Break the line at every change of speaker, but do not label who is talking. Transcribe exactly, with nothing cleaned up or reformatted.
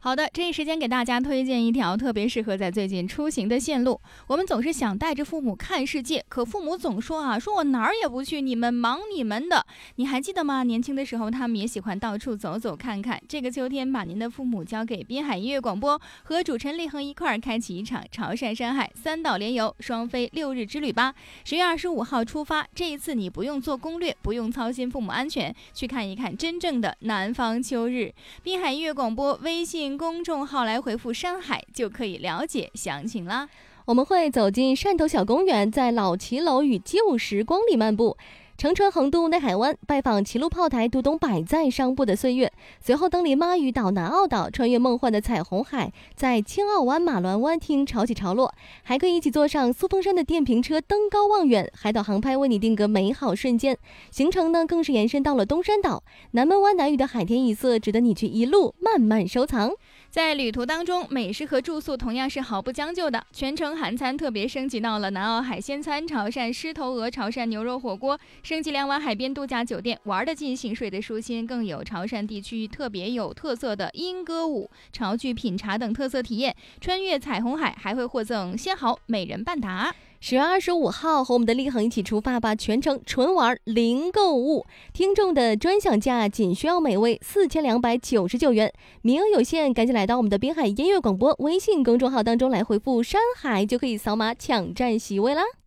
好的，这一时间给大家推荐一条特别适合在最近出行的线路。我们总是想带着父母看世界，可父母总说啊，说我哪儿也不去，你们忙你们的。你还记得吗？年轻的时候，他们也喜欢到处走走看看。这个秋天，把您的父母交给滨海音乐广播，和主持人立恒一块儿开启一场潮汕山海三岛联游双飞六日之旅吧。十月二十五号出发，这一次你不用做攻略，不用操心父母安全，去看一看真正的南方秋日。滨海音乐广播微信公众号来回复山海就可以了解详情啦。
我们会走进汕头小公园，在老骑楼与旧时光里漫步，乘船横渡内海湾，拜访齐鲁炮台，读懂百载商埠的岁月。随后登临妈屿岛、南澳岛，穿越梦幻的彩虹海，在青澳湾、马峦湾听潮起潮落。还可以一起坐上苏峰山的电瓶车，登高望远，海岛航拍为你定格美好瞬间。行程呢，更是延伸到了东山岛、南门湾、南屿的海天一色，值得你去一路慢慢收藏。
在旅途当中，美食和住宿同样是毫不将就的，全程韩餐特别升级到了南澳海鲜餐、潮汕狮头鹅、潮汕牛肉火锅，升级两晚海边度假酒店，玩得尽兴，睡得舒心，更有潮汕地区特别有特色的莺歌舞、潮剧品茶等特色体验。穿越彩虹海还会获赠鲜蚝每人半打。
十月二十五号和我们的立恒一起出发吧，全程纯玩零购物，听众的专享价仅需要每位四千两百九十九元，名额有限，赶紧来到我们的滨海音乐广播微信公众号当中来回复山海，就可以扫码抢占席位啦。